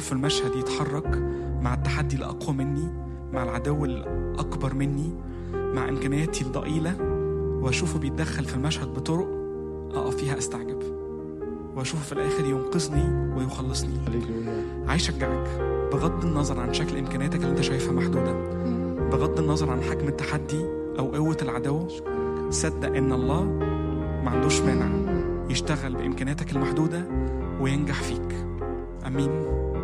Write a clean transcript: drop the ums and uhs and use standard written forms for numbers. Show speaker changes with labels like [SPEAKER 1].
[SPEAKER 1] في المشهد يتحرك مع التحدي الأقوى مني، مع العدو الأكبر مني، مع إمكانياتي الضئيلة، وأشوفه بيتدخل في المشهد بطرق أقف فيها أستعجب، وأشوفه في الآخر ينقذني ويخلصني. عايز أشجعك بغض النظر عن شكل إمكانياتك اللي أنت شايفها محدودة، بغض النظر عن حجم التحدي أو قوة العدو، صدق إن الله ما عندوش مانع يشتغل بإمكانياتك المحدودة وينجح فيك. أمين.